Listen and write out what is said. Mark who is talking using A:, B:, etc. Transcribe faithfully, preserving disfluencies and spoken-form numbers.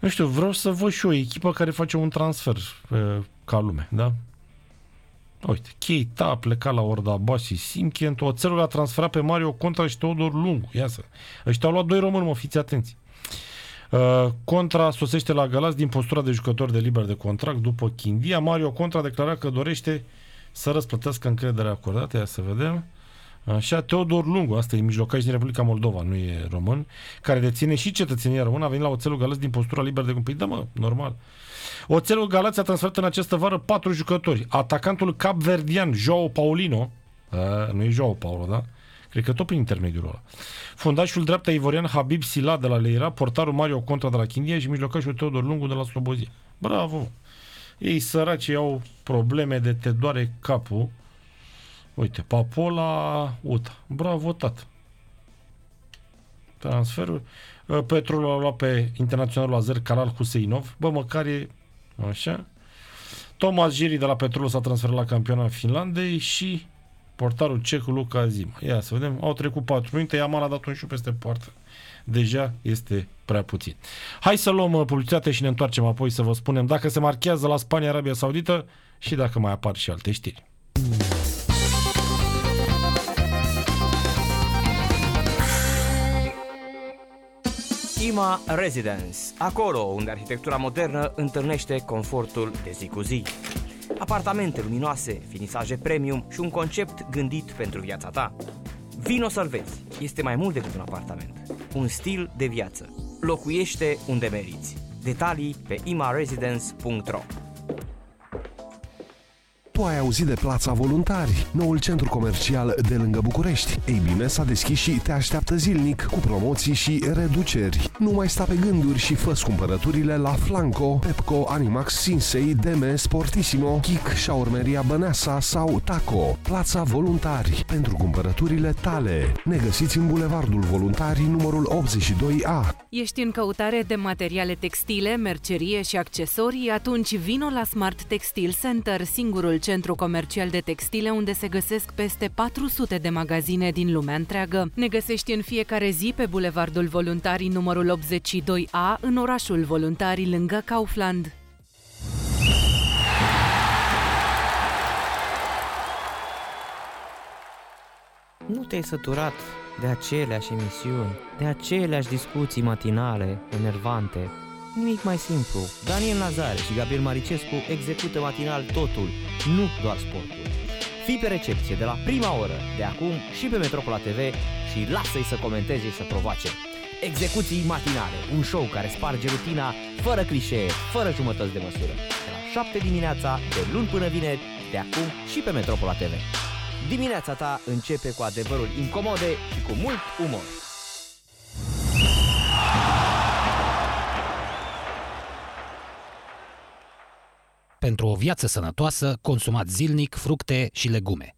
A: Nu știu, vreau să văd și o echipă care face un transfer uh, ca lume, da? Uite, Keita a plecat la Ordabasi, Simchent, Oțelul a transferat pe Mario Contra și Teodor Lungu. Ia să. Ăștia au luat doi români, mă, fiți atenți. Uh, Contra sosește la Galați din postura de jucător de liber de contract după Chindia. Mario Contra a declarat că dorește să răsplătească încrederea acordată. Ia să vedem. Așa, Teodor Lungu, asta e mijlocaș din Republica Moldova, nu e român, care deține și cetățenia română, a venit la Oțelul Galați din postura liber de contract. Păi da, mă, normal. Oțelul Galați a transferat în această vară patru jucători. Atacantul capverdian João Paulino, a, nu e João Paulo, da? Cred că tot prin intermediul ăla. Fundașul dreapta ivorian Habib Sila de la Leira, portarul Mario Contra de la Chindia și mijlocașul Teodor Lungu de la Slobozia. Bravo! Ei săraci au probleme de te doare capul. Uite, Papola Uta. Bravo, tată. Transferul. Petrolul a luat pe internaționalul azer Karal Huseinov. Bă, măcar e așa. Thomas Giri de la Petrolul s-a transferat la campionat Finlandei și portarul ceh Luca Zima. Ia să vedem. Au trecut patru minute. Yamal a dat un șut peste poartă. Deja este prea puțin. Hai să luăm publicitate și ne întoarcem apoi să vă spunem dacă se marchează la Spania, Arabia Saudită și dacă mai apar și alte știri.
B: Ima Residence, acolo unde arhitectura modernă întâlnește confortul de zi cu zi. Apartamente luminoase, finisaje premium și un concept gândit pentru viața ta. Vino să-l vezi, este mai mult decât un apartament, un stil de viață. Locuiește unde meriți. Detalii pe ima residence punct ro.
C: Tu ai auzit de Plața Voluntari, noul centru comercial de lângă București. Ei bine, s-a deschis și te așteaptă zilnic cu promoții și reduceri. Nu mai sta pe gânduri și fă cumpărăturile la Flanco, Pepco, Animax, Sinsei, Deme, Sportissimo, Kik, Shaurmeria Băneasa sau Taco. Plața Voluntari, pentru cumpărăturile tale. Ne găsiți în Bulevardul Voluntarii, numărul optzeci și doi A.
D: Ești în căutare de materiale textile, mercerie și accesorii? Atunci vino la Smart Textile Center, singurul centru comercial de textile unde se găsesc peste patru sute de magazine din lumea întreagă. Ne găsești în fiecare zi pe Bulevardul Voluntarii numărul optzeci și doi A, în orașul Voluntarii, lângă Kaufland.
B: Nu te-ai săturat de aceleași emisiuni, de aceleași discuții matinale, enervante? Nimic mai simplu. Daniel Nazare și Gabriel Maricescu execută matinal totul, nu doar sportul. Fii pe recepție de la prima oră, de acum și pe Metropola T V și lasă-i să comenteze și să provoace. Execuții matinale, un show care sparge rutina, fără clișee, fără jumătăți de măsură. De la șapte dimineața, de luni până vineri, de acum și pe Metropola T V. Dimineața ta începe cu adevărul incomode și cu mult umor.
E: Pentru o viață sănătoasă, consumați zilnic fructe și legume.